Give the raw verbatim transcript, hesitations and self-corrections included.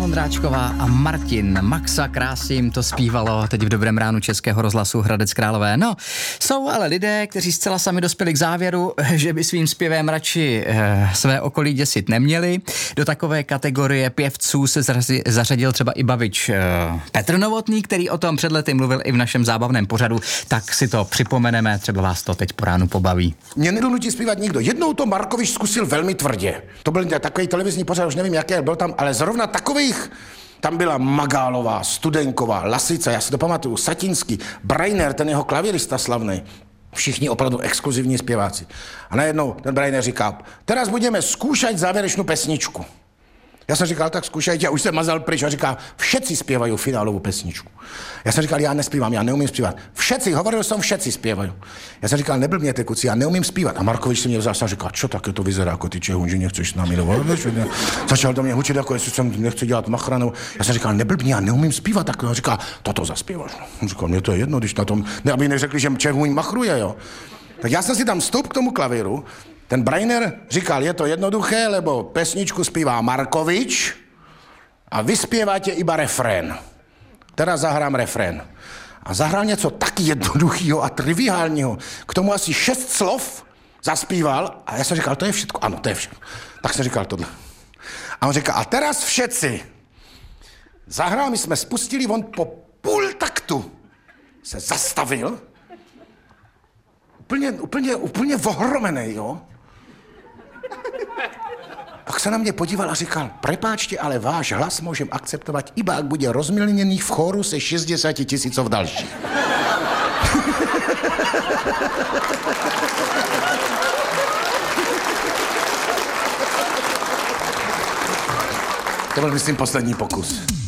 Vondráčková a Martin Maxa, krásně jim to zpívalo teď v Dobrém ránu Českého rozhlasu Hradec Králové. No, jsou ale lidé, kteří zcela sami dospěli k závěru, že by svým zpěvem radši eh, své okolí děsit neměli. Do takové kategorie pěvců se zrazi, zařadil třeba i bavič eh, Petr Novotný, který o tom před lety mluvil i v našem zábavném pořadu, tak si to připomeneme, třeba vás to teď po ránu pobaví. Mě nedonutí zpívat nikdo. Jednou to Markovič zkusil velmi tvrdě. To byl takový televizní pořad, už nevím, jaký byl tam, ale zrovna takových, tam byla Magálová, Studenková, Lasica, já si to pamatuju, Satinský, Brainer, ten jeho klavírista slavný. Všichni opravdu exkluzivní zpěváci. A najednou ten Brainer říká, teraz budeme zkoušet závěrečnou pesničku. Já jsem říkal, tak zkoušejte, a už jsem mazal pryč a říká, všetci zpěvají finálovou pesničku. Já jsem říkal, já nespívám, já neumím zpívat. Všetci, hovoril jsem, všetci zpěvají. Já jsem říkal, neblbněte, kuci, já neumím zpívat. A Markovič si mě vzal a říkal, čo také to vyzerá, jako ty Čehun, že nechceš s námi dovolit. Začal do mě hučit, jako jestli jsem nechci dělat machranu. Já jsem říkal, neblbně, já neumím zpívat. Tak on říká, toto zaspíváš. On říkal, mě to je jedno, když na tom, ne, aby neřekli, že Čehun machruje, jo. Tak já jsem si tam stoup k tomu klavíru. Ten Brainer říkal, je to jednoduché, lebo pesničku zpívá Markovič a vy zpěváte iba refrén. Teraz zahrám refrén. A zahrál něco tak jednoduchého a triviálního. K tomu asi šest slov zaspíval a já jsem říkal, to je všetko. Ano, to je všechno. Tak jsem říkal tohle. A on říkal, a teraz všetci. Zahrál, my jsme spustili, on po půl taktu se zastavil. Úplně, úplně, úplně ohromený, jo. Pak se na mě podíval a říkal, prepáčte, ale váš hlas můžem akceptovat, iba ak bude rozmělněný v chóru se šestdesát tisícov dalších. To byl, myslím, poslední pokus.